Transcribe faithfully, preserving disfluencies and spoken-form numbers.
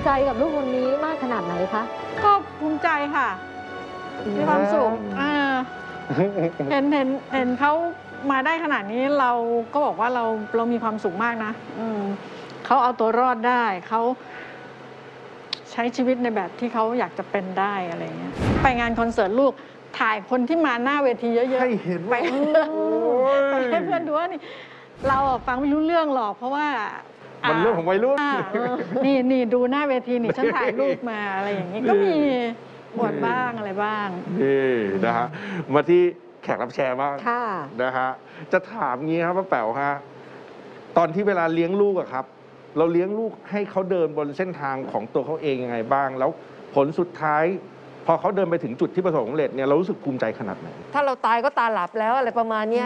ใจกับลูกคนนี้มากขนาดไหนคะก็ภูมิใจค่ะ มีความสุขอ่าเห็นเห็นเห็นเขามาได้ขนาดนี้เราก็บอกว่าเราเรามีความสุขมากนะอืมเขาเอาตัวรอดได้เขาใช้ชีวิตในแบบที่เขาอยากจะเป็นได้อะไรเงี้ยไปงานคอนเสิร์ตลูกถ่ายคนที่มาหน้าเวทีเยอะๆให้เห็นไปว่าไปให้เพื่อนดูว่านี่เราอะฟังไม่รู้เรื่องหรอกเพราะว่ามันเรื่องของวัยรุ่นอ่าเออนี่นี่ดูหน้าเวทีนี่ฉันถ่ายรูปมาอะไรอย่างนี้ก็มีบวดบ้างอะไรบ้างนี่นะฮะมาที่แขกรับแชร์บ้างค่ะนะฮะจะถามงี้ครับป้าแป๋วฮะตอนที่เวลาเลี้ยงลูกอะครับ เราเลี้ยงลูกให้เขาเดินบนเส้นทางของตัวเขาเองยังไงบ้าง แล้วผลสุดท้าย พอเขาเดินไปถึงจุดที่ประสบความสำเร็จเนี่ยเรารู้สึกภูมิใจขนาดไหนถ้าเราตายก็ตาหลับแล้วอะไรประมาณเนี้ย